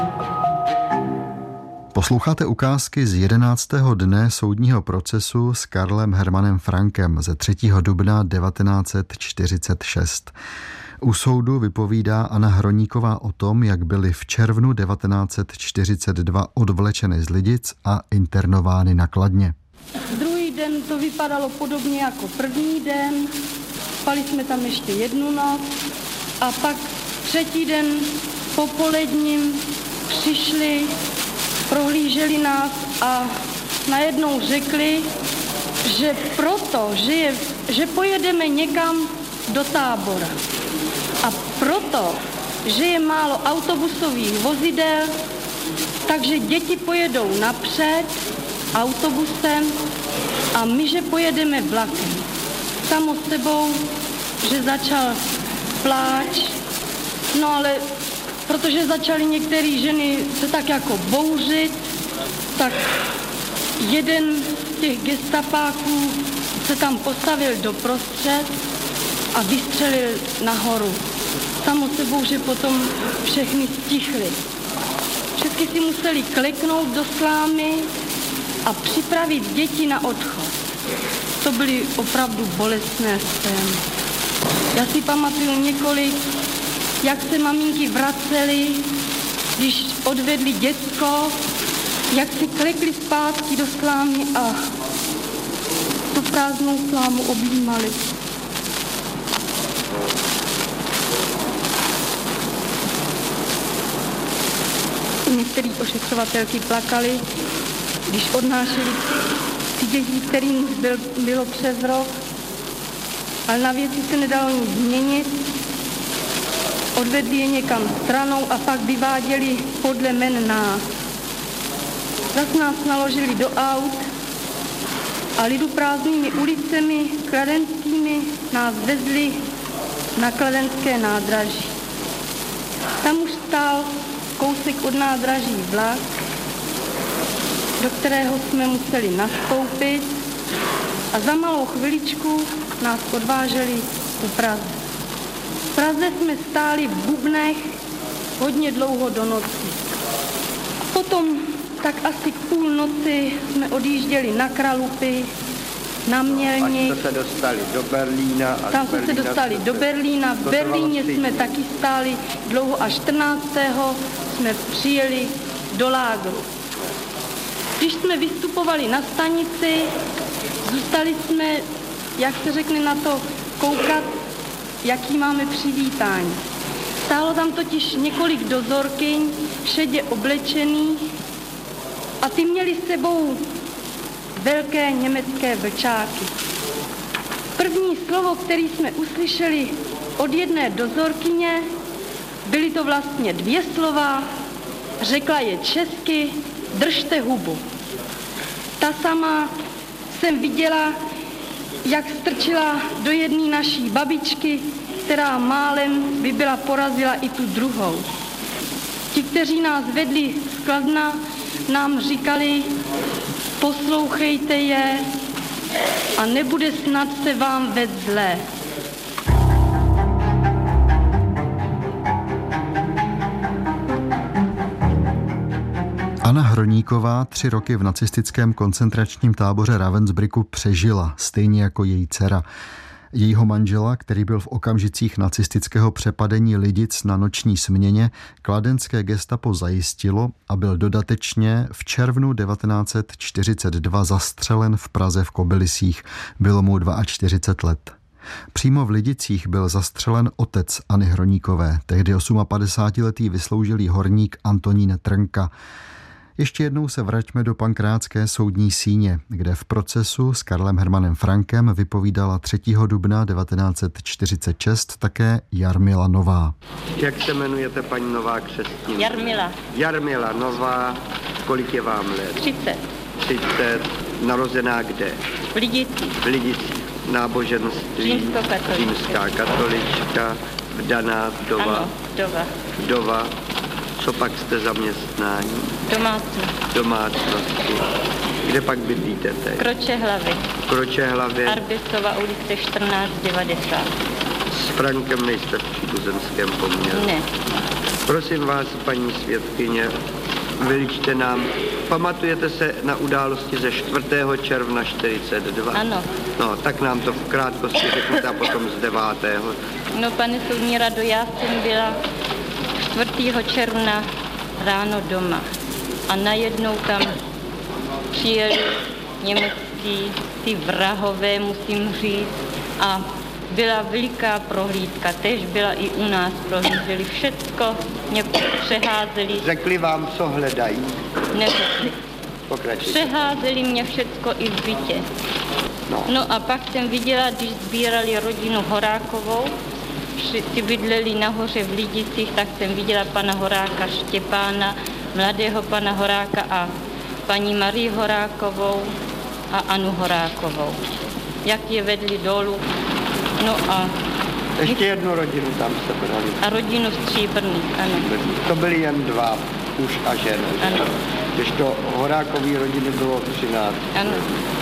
Posloucháte ukázky z 11. dne soudního procesu s Karlem Hermanem Frankem ze 3. dubna 1946. U soudu vypovídá Anna Hroníková o tom, jak byly v červnu 1942 odvlečeny z Lidic a internovány na Kladně. Druhý den to vypadalo podobně jako první den. Spali jsme tam ještě jednu noc a pak třetí den popoledním přišli, prohlíželi nás a najednou řekli, že že pojedeme někam do Tábora. A proto, že je málo autobusových vozidel, takže děti pojedou napřed autobusem a my, že pojedeme vlakem. Samo sebou, že začal pláč, no ale protože začaly některé ženy se tak jako bouřit, tak jeden z těch gestapáků se tam postavil doprostřed a vystřelil nahoru. Samo sebou, že potom všechny stichly. Všechny si museli kleknout do slámy a připravit děti na odchod. To byly opravdu bolestné scény. Já si pamatuju několik, jak se maminky vracely, když odvedli děcko, jak si klekli zpátky do slámy a tu prázdnou slámu objímali. Některé ošetřovatelky plakaly, když odnášeli ty děti, kterým bylo přes rok, ale na věci se nedalo nic změnit. Odvedli je někam stranou a pak vyváděli podle men nás. Zas nás naložili do aut a liduprázdnými ulicemi kladenskými nás vezli na kladenské nádraží. Tam už stál kousek od nádraží vlak, do kterého jsme museli nastoupit a za malou chviličku nás odváželi do Prahy. V Praze jsme stáli v Bubnech hodně dlouho do noci. Potom tak asi k půlnoci jsme odjížděli na Kralupy, na Mělník. Až jste se dostali do Berlína. Tam jsme se dostali do Berlína. V Berlíně jsme taky stáli dlouho a 14. jsme přijeli do lágru. Když jsme vystupovali na stanici, zůstali jsme, jak se řekne na to, koukat, jaký máme přivítání. Stálo tam totiž několik dozorkyň, šedě oblečených, a ty měli s sebou velké německé vlčáky. První slovo, které jsme uslyšeli od jedné dozorkyně, byly to vlastně 2 slova, řekla je česky: držte hubu. Ta sama jsem viděla, jak strčila do jedné naší babičky, která málem by byla porazila i tu druhou. Ti, kteří nás vedli z Kladna, nám říkali: poslouchejte je a nebude snad se vám vést zlé. Anna Hroníková 3 roky v nacistickém koncentračním táboře Ravensbrücku přežila, stejně jako její dcera. Jejího manžela, který byl v okamžicích nacistického přepadení Lidic na noční směně, kladenské gestapo zajistilo a byl dodatečně v červnu 1942 zastřelen v Praze v Kobylisích. Bylo mu 42 let. Přímo v Lidicích byl zastřelen otec Anny Hroníkové, tehdy 58letý vysloužilý horník Antonín Trnka. Ještě jednou se vraťme do Pankrácké soudní síně, kde v procesu s Karlem Hermanem Frankem vypovídala 3. dubna 1946 také Jarmila Nová. Jak se jmenujete, paní Nová křestní? Jarmila. Jarmila Nová. Kolik je vám let? 30. 30. Narozená kde? V Lidicích. V Lidicích. Náboženství? Římská katolička. Vdaná, vdova? Ano, vdova. Vdova. Co pak jste zaměstnání? Domácnosti. Kde pak bydlíte teď? Kročehlavě. Arbisova ulice 1490. S Frankem nejste v příbuzenském poměru? Ne. Prosím vás, paní svědkyně, vyličte nám, pamatujete se na události ze 4. června 42? Ano. No, tak nám to v krátkosti řekněte a potom z 9. No, pane soudní rado, já jsem byla 4. června ráno doma a najednou tam přijeli německý ty vrahové, musím říct, a byla veliká prohlídka, tež byla i u nás, prohlíželi všecko, mě přeházeli. Řekli vám, co hledají? Neřekli. Pokračujte. Přeházeli mě všecko i v bytě. No a pak jsem viděla, když sbírali rodinu Horákovou, si bydleli nahoře v Lidicích, tak jsem viděla pana Horáka Štěpána, mladého pana Horáka a paní Marii Horákovou a Anu Horákovou. Jak je vedli dolů. No a ještě jednu rodinu tam se brali. A rodinu Stříbrných, ano. To byly jen 2, muž a žena. Ano. Když to Horákový rodiny bylo 13. Ano.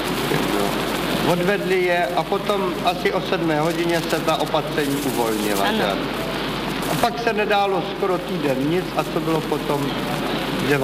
Odvedli je a potom asi o 7 hodině se ta opatření uvolnila. Ano. A pak se nedálo skoro týden nic a co bylo potom 9.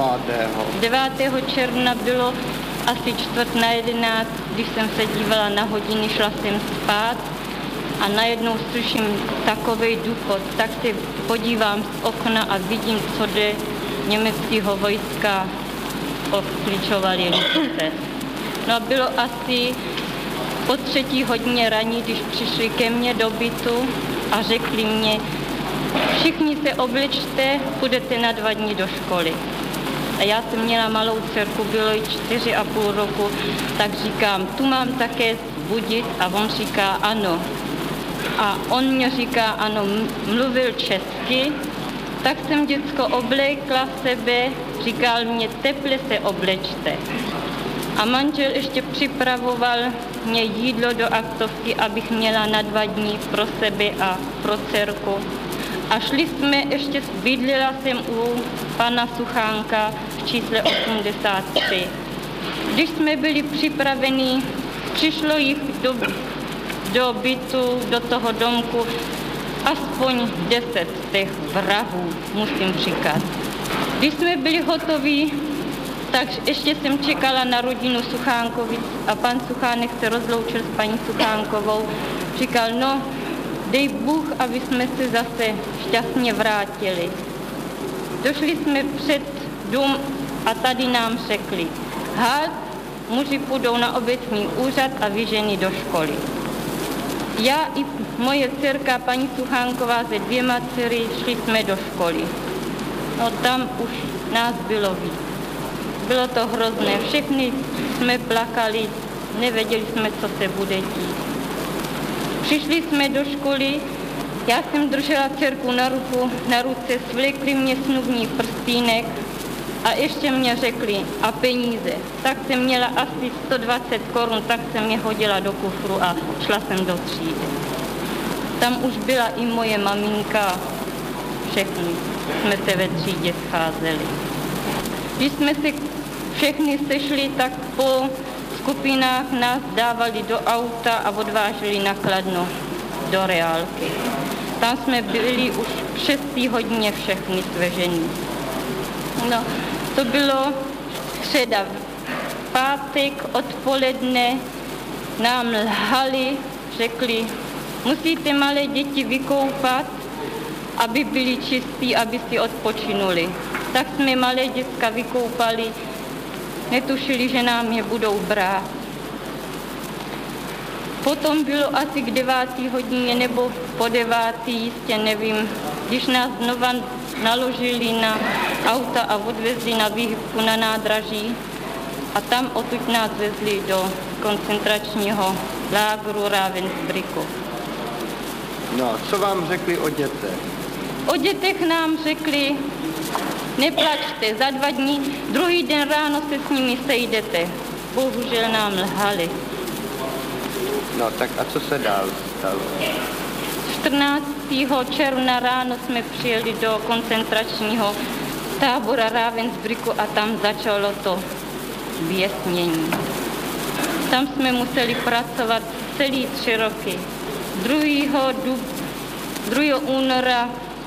9. června bylo asi 10:45, když jsem se dívala na hodiny, šla jsem spát a najednou slyším takovej důchod, tak se podívám z okna a vidím, co jde německého vojska, obkličovali Lidice. No a bylo asi po 3. hodině raní, když přišli ke mně do bytu a řekli mě, všichni se oblečte, půjdete na 2 dny do školy. A já jsem měla malou dcerku, bylo jí 4,5 roku, tak říkám, tu mám také budit a on říká ano. A on mě říká ano, mluvil česky, tak jsem děcko oblékla sebe, říkal mě, teple se oblečte. A manžel ještě připravoval mě jídlo do aktovky, abych měla na 2 dny pro sebe a pro dcerku. A šli jsme, ještě bydlela jsem u pana Suchánka v čísle 83. Když jsme byli připraveni, přišlo jich do bytu, do toho domku, aspoň 10 těch vrahů, musím říkat. Když jsme byli hotoví, tak ještě jsem čekala na rodinu Suchánkovic a pan Suchánek se rozloučil s paní Suchánkovou. Říkal, no, dej Bůh, aby jsme se zase šťastně vrátili. Došli jsme před dům a tady nám řekli, halt, muži půjdou na obecní úřad a vy ženy do školy. Já i moje dcerka, paní Suchánková se 2 dcery, šli jsme do školy. No tam už nás bylo víc. Bylo to hrozné, všechny jsme plakali, nevěděli jsme, co se bude dít. Přišli jsme do školy, já jsem držela dcerku na ruce, svlekli mě snubní prstínek a ještě mě řekli, a peníze. Tak jsem měla asi 120 korun, tak jsem je hodila do kufru a šla jsem do třídy. Tam už byla i moje maminka, všechny jsme se ve třídě scházeli. Když jsme se všechny sešli, tak po skupinách nás dávali do auta a odváželi na Kladno do reálky. Tam jsme byli už v 6. hodině všechny svežený. No, to bylo středa. Pátek odpoledne nám lhali, řekli, musíte malé děti vykoupat, aby byli čistí, aby si odpočinuli. Tak jsme malé děcka vykoupali, netušili, že nám je budou brát. Potom bylo asi k 9. hodině nebo po 9. jistě nevím, když nás znova naložili na auta a odvezli na výhybku na nádraží a tam odtud nás vezli do koncentračního lágru Ravensbrücku. No, co vám řekli o dětech? O dětech nám řekli, neplačte, za 2 dny, druhý den ráno se s nimi sejdete. Bohužel nám lhali. No, tak a co se dál stalo? 14. června ráno jsme přijeli do koncentračního tábora Ravensbrücku a tam začalo to věznění. Tam jsme museli pracovat celý 3 roky. 2. února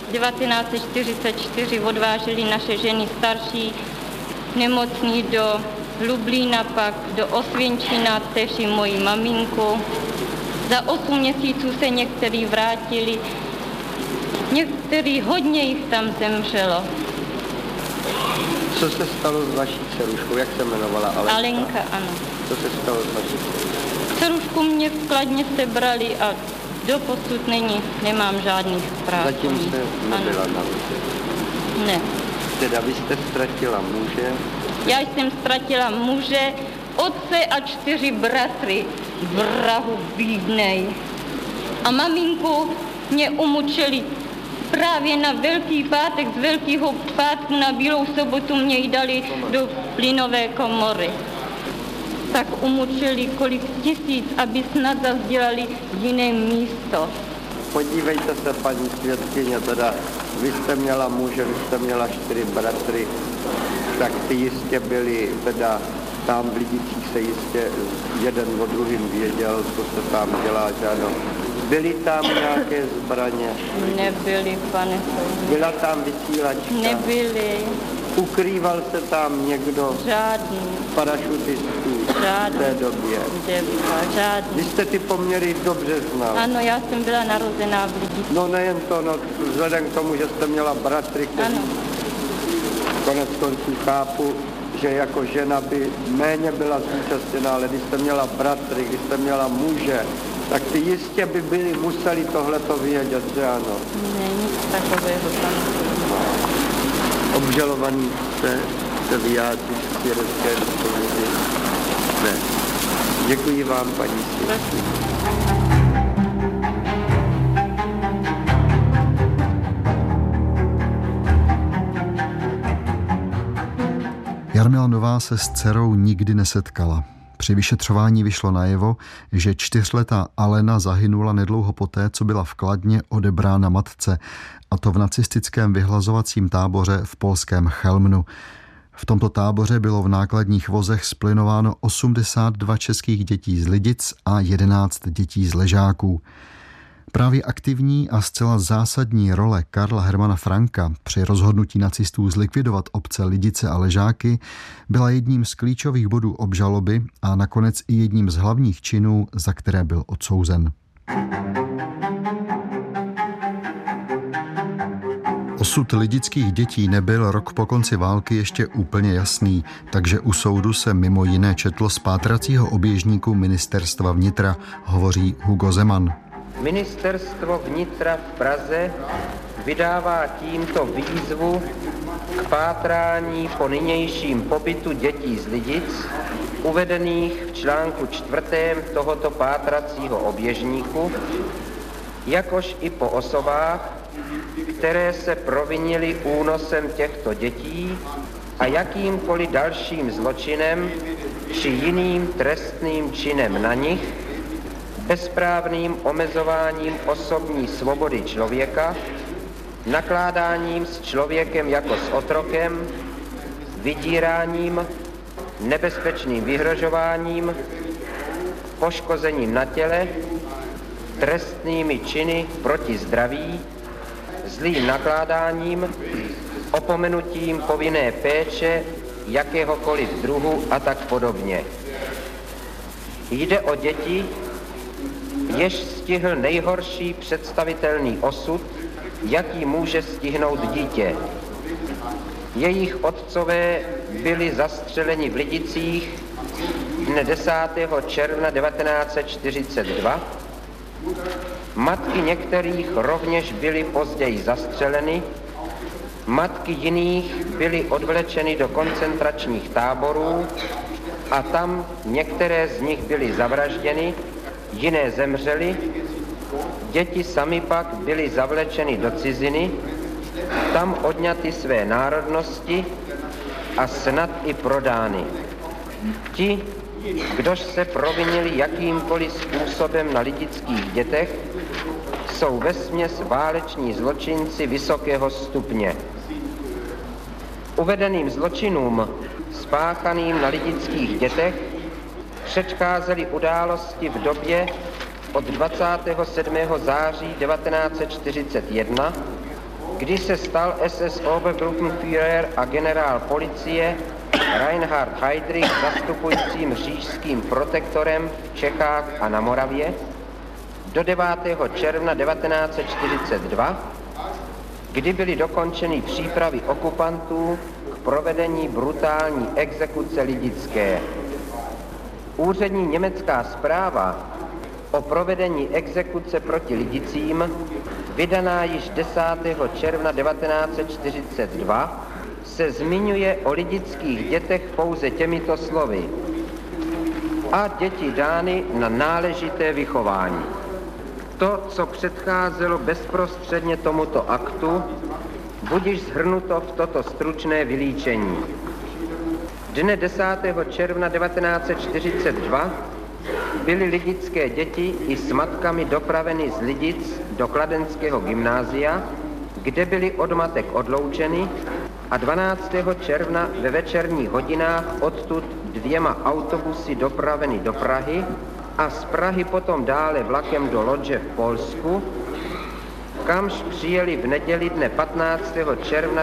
1944 odváželi naše ženy starší nemocní do Lublína, pak do Osvěnčína, tež i moji maminku. Za 8 měsíců se někteří vrátili, někteří, hodně jich tam zemřelo. Co se stalo s vaší dceruškou? Jak se jmenovala? Alenka, ano. Co se stalo s vaší dceruškou? Dcerušku mě v Kladně sebrali a doposud nemám žádných zpráv. Zatím jste nebyla narozena? Ne. Teda vy jste ztratila muže? Já jsem ztratila muže, otce a 4 bratry, vrahu bídnej. A maminku mě umučili právě na Velký pátek, z Velkého pátku na Bílou sobotu mě ji dali do plynové komory. Tak umučili kolik 1000, aby snad zazdělali jiné místo. Podívejte se, paní svědkyně, teda vy jste měla muže, vy jste měla 4 bratry, tak ty jistě byli, teda tam v Lidicích se jistě jeden o druhým věděl, co se tam dělá, že ano. Byly tam nějaké zbraně? Nebyly, pane. Byla tam vysílačka? Nebyly. Ukrýval se tam někdo? Žádný. Parašutistů? Žádný. V té době? Žádný. Vy jste ty poměry dobře znal? Ano, já jsem byla narozená v Lidicích. No nejen to, no vzhledem k tomu, že jste měla bratry, kteří konec konců chápu, že jako žena by méně byla zúčastněná, ale když jste měla bratry, když jste měla muže, tak ty jistě by museli tohleto vědět, že ano? Ne, nic takového tam. Obžalovaný se vyjádří v svědecké výpovědi? Ne. Děkuji vám, paní svědkyně. Jarmila Nová se s dcerou nikdy nesetkala. Při vyšetřování vyšlo najevo, že 4letá Alena zahynula nedlouho poté, co byla v Kladně odebrána matce, a to v nacistickém vyhlazovacím táboře v polském Chełmnu. V tomto táboře bylo v nákladních vozech splynováno 82 českých dětí z Lidic a 11 dětí z Ležáků. Právě aktivní a zcela zásadní role Karla Hermana Franka při rozhodnutí nacistů zlikvidovat obce Lidice a Ležáky byla jedním z klíčových bodů obžaloby a nakonec i jedním z hlavních činů, za které byl odsouzen. Osud lidických dětí nebyl rok po konci války ještě úplně jasný, takže u soudu se mimo jiné četlo z pátracího oběžníku Ministerstva vnitra, hovoří Hugo Zeman. Ministerstvo vnitra v Praze vydává tímto výzvu k pátrání po nynějším pobytu dětí z Lidic, uvedených v článku 4. tohoto pátracího oběžníku, jakož i po osobách, které se provinily únosem těchto dětí a jakýmkoliv dalším zločinem či jiným trestným činem na nich, bezprávným omezováním osobní svobody člověka, nakládáním s člověkem jako s otrokem, vydíráním, nebezpečným vyhrožováním, poškozením na těle, trestnými činy proti zdraví, zlým nakládáním, opomenutím povinné péče jakéhokoliv druhu a tak podobně. Jde o děti, jež stihl nejhorší představitelný osud, jaký může stihnout dítě. Jejich otcové byli zastřeleni v Lidicích dne 10. června 1942. Matky některých rovněž byly později zastřeleny, matky jiných byly odvlečeny do koncentračních táborů a tam některé z nich byly zavražděny, jiné zemřely, děti sami pak byly zavlečeny do ciziny, tam odňaty své národnosti a snad i prodány. Ti, kdož se provinili jakýmkoliv způsobem na lidických dětech, jsou vesměs váleční zločinci vysokého stupně. Uvedeným zločinům spáchaným na lidických dětech předcházely události v době od 27. září 1941, kdy se stal SS Obergruppenführer a generál policie Reinhard Heydrich zastupujícím říšským protektorem v Čechách a na Moravě do 9. června 1942, kdy byly dokončeny přípravy okupantů k provedení brutální exekuce lidické. Úřední německá zpráva o provedení exekuce proti Lidicím, vydaná již 10. června 1942, se zmiňuje o lidických dětech pouze těmito slovy: a děti dány na náležité vychování. To, co předcházelo bezprostředně tomuto aktu, budiž shrnuto v toto stručné vylíčení. Dne 10. června 1942 byly lidické děti i s matkami dopraveny z Lidic do Kladenského gymnázia, kde byly od matek odloučeny, a 12. června ve večerních hodinách odtud 2 autobusy dopraveny do Prahy a z Prahy potom dále vlakem do Lodže v Polsku, kamž přijeli v neděli dne 15. června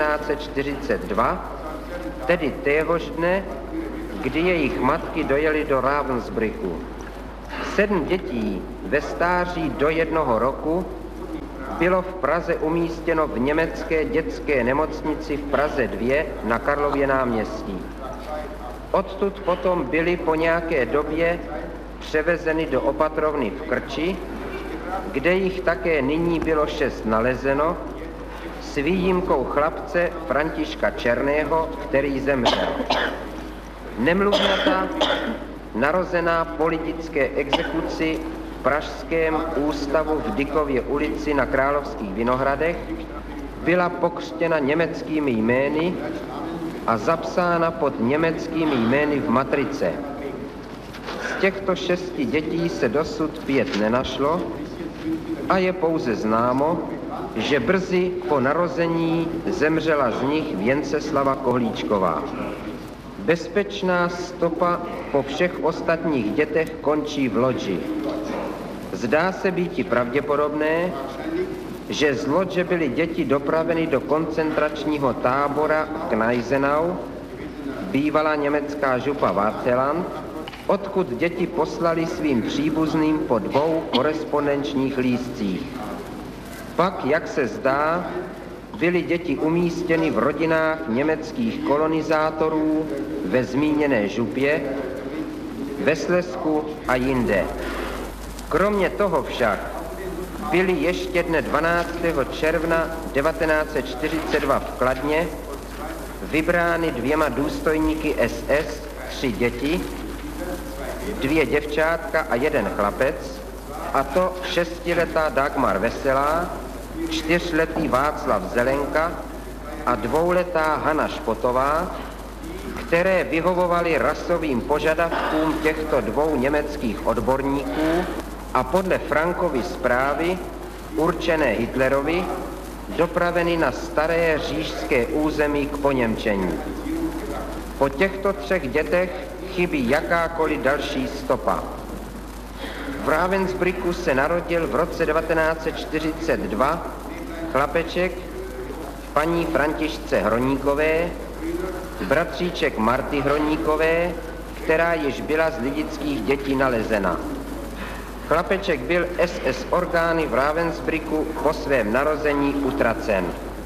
1942, tedy téhož dne, kdy jejich matky dojeli do Ravensbrücku. 7 dětí ve stáří do 1 roku bylo v Praze umístěno v německé dětské nemocnici v Praze 2 na Karlově náměstí. Odtud potom byly po nějaké době převezeny do opatrovny v Krči, kde jich také nyní bylo 6 nalezeno, s výjimkou chlapce Františka Černého, který zemřel. Nemluvňata, narozená po lidické exekuci v pražském ústavu v Dykově ulici na Královských Vinohradech, byla pokřtěna německými jmény a zapsána pod německými jmény v matrice. Z těchto 6 dětí se dosud 5 nenašlo a je pouze známo, že brzy po narození zemřela z nich Věnceslava Kohlíčková. Bezpečná stopa po všech ostatních dětech končí v Lodži. Zdá se býti pravděpodobné, že z Lodže byly děti dopraveny do koncentračního tábora Gneisenau, bývalá německá župa Wartheland, odkud děti poslali svým příbuzným po 2 korespondenčních lístcích. Pak, jak se zdá, byly děti umístěny v rodinách německých kolonizátorů ve zmíněné župě, ve Slezsku a jinde. Kromě toho však byly ještě dne 12. června 1942 v Kladně vybrány 2 důstojníky SS 3 děti, 2 děvčátka a 1 chlapec, a to 6letá Dagmar Veselá, 4letý Václav Zelenka a 2letá Hana Špotová, které vyhovovaly rasovým požadavkům těchto 2 německých odborníků a podle Frankovy zprávy, určené Hitlerovi, dopraveny na staré říšské území k poněmčení. Po těchto 3 dětech chybí jakákoliv další stopa. V Ravensbrücku se narodil v roce 1942 chlapeček paní Františce Hroníkové, bratříček Marty Hroníkové, která již byla z lidických dětí nalezena. Chlapeček byl SS orgány v Ravensbrücku po svém narození utracen.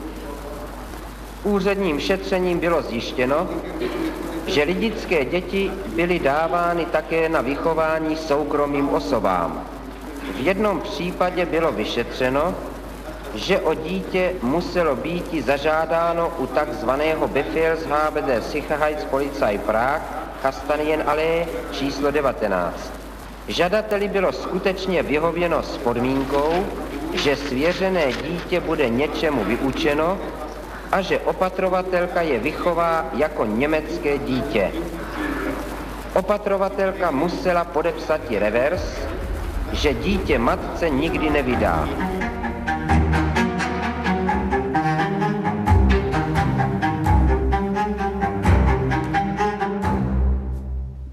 Úředním šetřením bylo zjištěno, že lidické děti byly dávány také na vychování soukromým osobám. V jednom případě bylo vyšetřeno, že o dítě muselo býti zažádáno u takzvaného Befehlshaber der Sicherheitspolizei Prag, Kastanienallee číslo 19. Žadateli bylo skutečně vyhověno s podmínkou, že svěřené dítě bude něčemu vyučeno a že opatrovatelka je vychová jako německé dítě. Opatrovatelka musela podepsati revers, že dítě matce nikdy nevydá.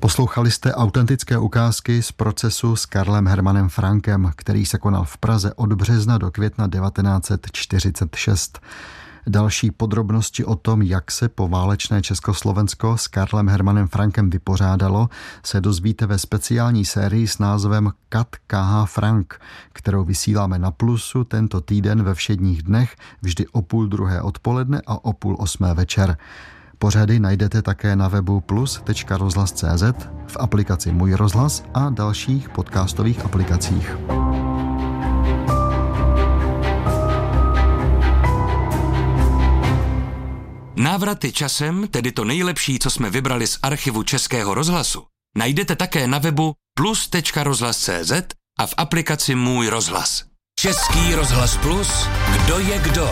Poslouchali jste autentické ukázky z procesu s Karlem Hermanem Frankem, který se konal v Praze od března do května 1946. Další podrobnosti o tom, jak se poválečné Československo s Karlem Hermanem Frankem vypořádalo, se dozvíte ve speciální sérii s názvem Kat K.H. Frank, kterou vysíláme na Plusu tento týden ve všedních dnech, vždy o 7:30 odpoledne a o 7:30 večer. Pořady najdete také na webu plus.rozhlas.cz, v aplikaci Můj rozhlas a dalších podcastových aplikacích. Návraty časem, tedy to nejlepší, co jsme vybrali z archivu Českého rozhlasu, najdete také na webu plus.rozhlas.cz a v aplikaci Můj rozhlas. Český rozhlas Plus, kdo je kdo?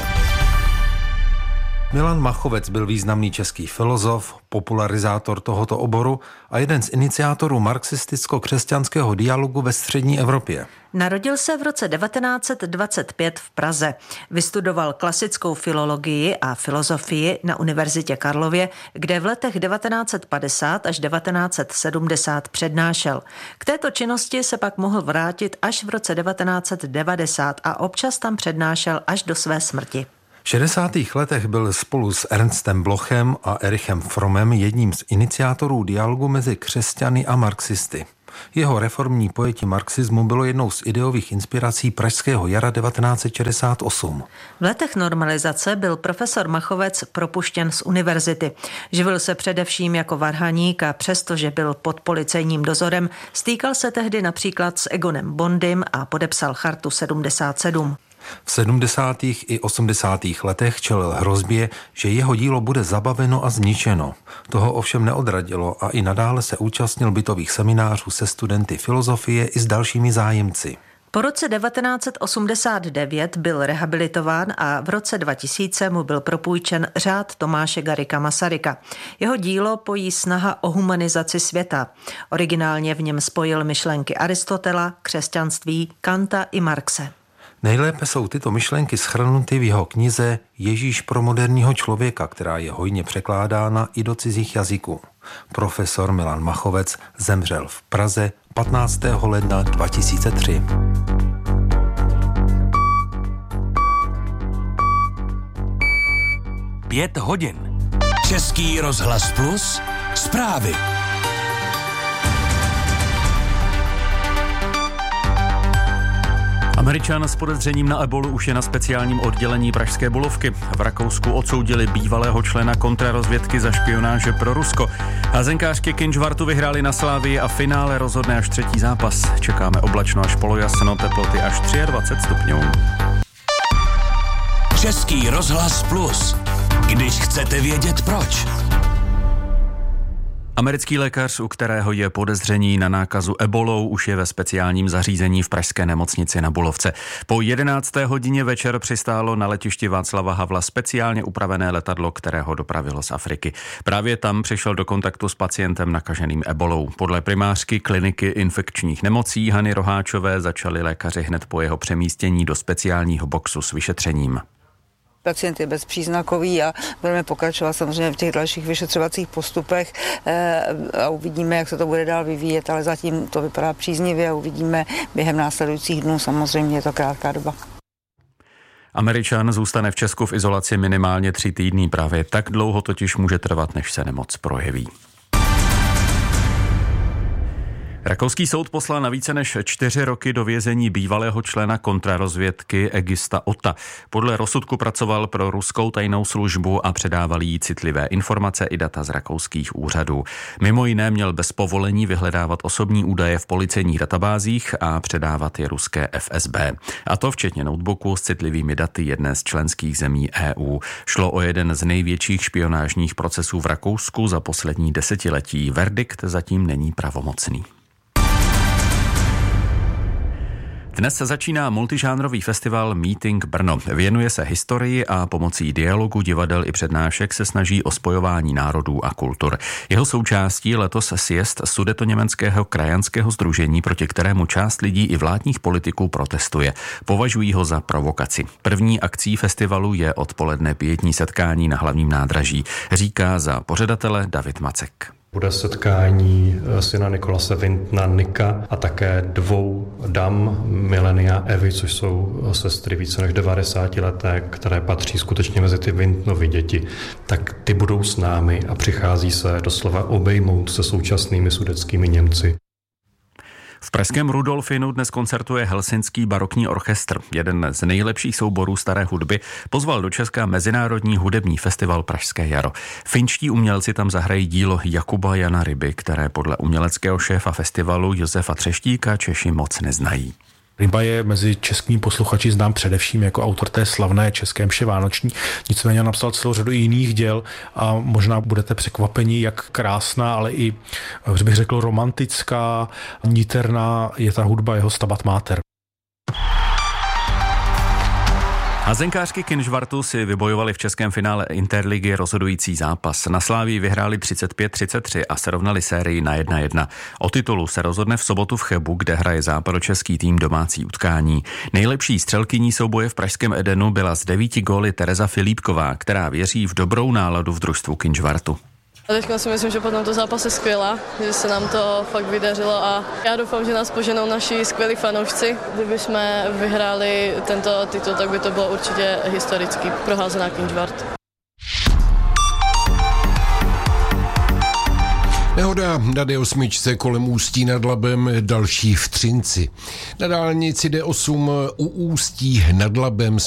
Milan Machovec byl významný český filozof, popularizátor tohoto oboru a jeden z iniciátorů marxisticko-křesťanského dialogu ve střední Evropě. Narodil se v roce 1925 v Praze. Vystudoval klasickou filologii a filozofii na Univerzitě Karlově, kde v letech 1950 až 1970 přednášel. K této činnosti se pak mohl vrátit až v roce 1990 a občas tam přednášel až do své smrti. V 60. letech byl spolu s Ernstem Blochem a Erichem Frommem jedním z iniciátorů dialogu mezi křesťany a marxisty. Jeho reformní pojetí marxismu bylo jednou z ideových inspirací pražského jara 1968. V letech normalizace byl profesor Machovec propuštěn z univerzity. Živil se především jako varhaník a přestože byl pod policejním dozorem, stýkal se tehdy například s Egonem Bondym a podepsal Chartu 77. V 70. i 80. letech čelil hrozbě, že jeho dílo bude zabaveno a zničeno. Toho ovšem neodradilo a i nadále se účastnil bytových seminářů se studenty filozofie i s dalšími zájemci. Po roce 1989 byl rehabilitován a v roce 2000 mu byl propůjčen řád Tomáše Garrigua Masaryka. Jeho dílo pojí snaha o humanizaci světa. Originálně v něm spojil myšlenky Aristotela, křesťanství, Kanta i Marxe. Nejlépe jsou tyto myšlenky shrnuty v jeho knize Ježíš pro moderního člověka, která je hojně překládána i do cizích jazyků. Profesor Milan Machovec zemřel v Praze 15. ledna 2003. Pět hodin. Český rozhlas Plus, zprávy. Američan s podezřením na ebolu už je na speciálním oddělení pražské Bulovky. V Rakousku odsoudili bývalého člena kontrarozvědky za špionáže pro Rusko. Házenkářky Kynžvartu vyhráli na Slávii a finále rozhodne až třetí zápas. Čekáme oblačno až polojasno, teploty až 23 stupňů. Český rozhlas Plus. Když chcete vědět proč. Americký lékař, u kterého je podezření na nákazu ebolou, už je ve speciálním zařízení v pražské nemocnici na Bulovce. Po 11. hodině večer přistálo na letišti Václava Havla speciálně upravené letadlo, které ho dopravilo z Afriky. Právě tam přišel do kontaktu s pacientem nakaženým ebolou. Podle primářky kliniky infekčních nemocí Hany Roháčové začali lékaři hned po jeho přemístění do speciálního boxu s vyšetřením. Pacient je bezpříznakový a budeme pokračovat samozřejmě v těch dalších vyšetřovacích postupech a uvidíme, jak se to bude dál vyvíjet, ale zatím to vypadá příznivě a uvidíme během následujících dnů, samozřejmě je to krátká doba. Američan zůstane v Česku v izolaci minimálně 3 týdny, právě tak dlouho totiž může trvat, než se nemoc projeví. Rakouský soud poslal na více než 4 roky do vězení bývalého člena kontrarozvědky Egista Otta. Podle rozsudku pracoval pro ruskou tajnou službu a předával jí citlivé informace i data z rakouských úřadů. Mimo jiné měl bez povolení vyhledávat osobní údaje v policejních databázích a předávat je ruské FSB. A to včetně notebooku s citlivými daty jedné z členských zemí EU. Šlo o jeden z největších špionážních procesů v Rakousku za poslední desetiletí. Verdikt zatím není pravomocný. Dnes se začíná multižánrový festival Meeting Brno. Věnuje se historii a pomocí dialogu, divadel i přednášek se snaží o spojování národů a kultur. Jeho součástí letos sjezd Sudetoněmeckého krajanského sdružení, proti kterému část lidí i vládních politiků protestuje. Považují ho za provokaci. První akcí festivalu je odpoledne pietní setkání na hlavním nádraží, říká za pořadatele David Macek. Bude setkání syna Nikolase Wintna, Nika, a také 2 dam, Milenia Evy, což jsou sestry více než 90 leté, které patří skutečně mezi ty Wintnovy děti. Tak ty budou s námi a přichází se doslova obejmout se současnými sudetskými Němci. V pražském Rudolfinu dnes koncertuje Helsinský barokní orchestr. Jeden z nejlepších souborů staré hudby pozval do Česka Mezinárodní hudební festival Pražské jaro. Finští umělci tam zahrají dílo Jakuba Jana Ryby, které podle uměleckého šéfa festivalu Josefa Třeštíka Češi moc neznají. Ryba je mezi českými posluchači znám především jako autor té slavné české mše vánoční, nicméně napsal celou řadu jiných děl a možná budete překvapeni, jak krásná, ale i, bych řekl, romantická, niterná je ta hudba jeho Stabat Mater. Házenkářky Kynžvartu si vybojovali v českém finále Interligy rozhodující zápas. Na Slávii vyhráli 35-33 a srovnali sérii na 1-1. O titulu se rozhodne v sobotu v Chebu, kde hraje západočeský tým domácí utkání. Nejlepší střelkyní souboje v pražském Edenu byla z 9 góly Tereza Filipková, která věří v dobrou náladu v družstvu Kynžvartu. Teďka si myslím, že po tomto zápase skvělá, že se nám to fakt vydařilo a já doufám, že nás poženou naši skvělí fanoušci. Kdyby jsme vyhráli tento titul, tak by to bylo určitě historický pro Házená Kynžvart. Nehoda na D8 kolem Ústí nad Labem, další v Třinci. Na dálnici D8 u Ústí nad Labem